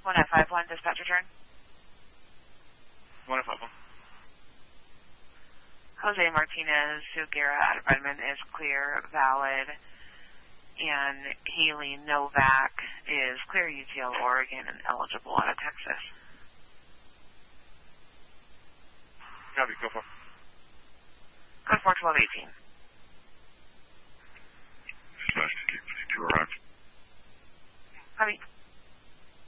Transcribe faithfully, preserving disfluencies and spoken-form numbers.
one at five one, dispatch return. one at five one. Jose Martinez, Sugiura out of Redmond is clear, valid, and Haley Novak is clear, U T L, Oregon, and eligible out of Texas. Copy, go for. Code four twelve eighteen.